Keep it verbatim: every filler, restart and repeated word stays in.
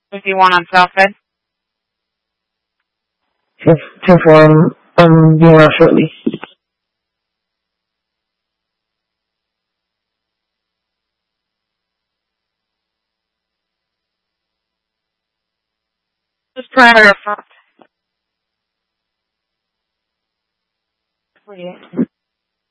fifty-one on Southside. ten four, I'm, I'm being out shortly. Just perimeter front. forty-eight.